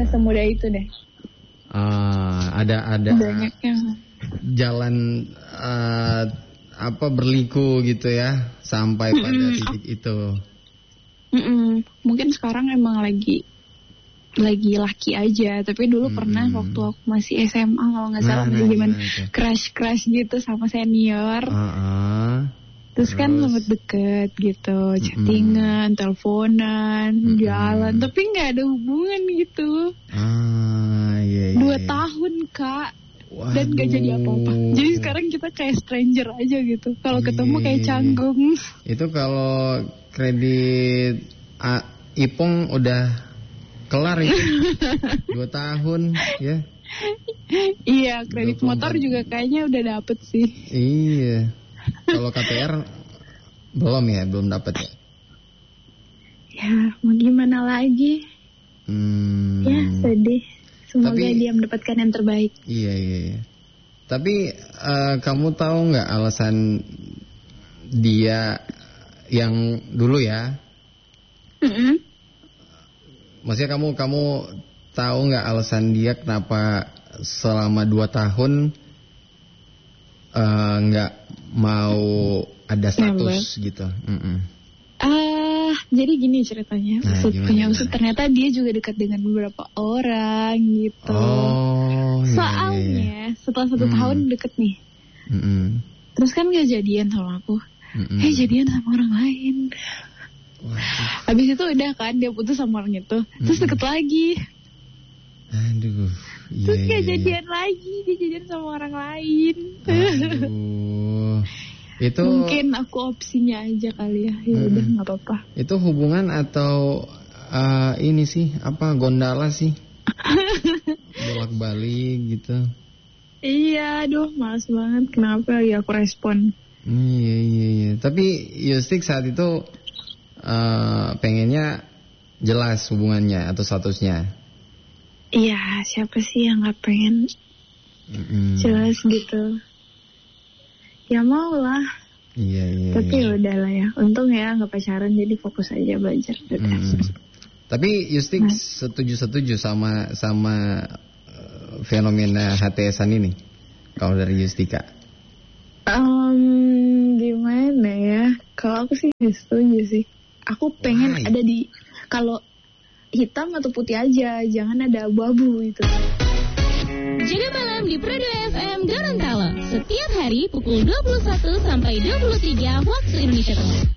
nggak semudah itu deh. Ada Banyak yang jalan berliku gitu ya sampai pada titik itu. Mungkin sekarang emang lagi laki aja, tapi dulu pernah waktu aku masih SMA kalau nggak salah masih zaman crush gitu sama senior. Terus kan sempet deket gitu, chattingan, teleponan, jalan, tapi nggak ada hubungan gitu. Iya. 2 tahun Kak. Waduh. Dan gak jadi apa-apa. Jadi sekarang kita kayak stranger aja gitu. Kalau ketemu kayak canggung. Itu kalau kredit Ipong udah kelar itu 2 tahun ya. Iya, kredit 24. Motor juga kayaknya udah dapet sih. Iya. Kalau KPR belum dapet ya. Ya, mau gimana lagi? Ya, sedih. Semoga dia mendapatkan yang terbaik. Iya. Tapi kamu tahu nggak alasan dia yang dulu ya? Maksudnya kamu tahu nggak alasan dia kenapa selama 2 tahun nggak mau ada status gitu? Jadi gini ceritanya, maksud ternyata dia juga dekat dengan beberapa orang gitu. Soalnya setelah 1 tahun deket nih, terus kan gak jadian sama aku, jadian sama orang lain. Habis itu udah kan dia putus sama orang itu, terus deket lagi. Aduh. Terus gak jadian lagi, dia jadian sama orang lain. Aduh. Itu mungkin aku opsinya aja kali ya. Ya udah nggak apa-apa. Itu hubungan atau ini sih gondala sih? Bolak-balik gitu. Iya, aduh males banget. Kenapa ya aku respon? Iya. Tapi Yustik saat itu pengennya jelas hubungannya atau statusnya. Iya, siapa sih yang nggak pengen jelas gitu? Ya mau lah. Iya. Tapi udahlah ya. Untung ya nggak pacaran, jadi fokus aja belajar. Tapi Yustik setuju sama fenomena HTS-an ini? Kalau dari Yustika? Gimana ya? Kalau aku sih setuju sih. Aku pengen ada di, kalau hitam atau putih aja, jangan ada abu-abu itu. Jaga malam di Pro 2 FM Gorontalo. Setiap hari pukul 21 sampai 23 waktu Indonesia Tengah.